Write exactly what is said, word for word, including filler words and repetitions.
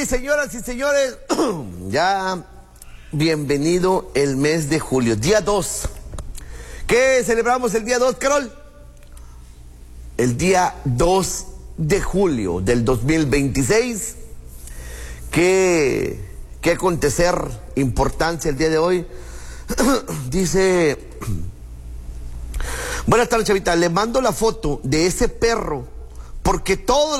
señoras y señores, ya bienvenido el mes de julio, día dos. ¿Qué celebramos el día dos, Carol? El día dos de julio del dos mil veintiséis. ¿Qué, qué acontecer, importancia el día de hoy? Dice, buenas tardes, chavita, le mando la foto de ese perro porque todos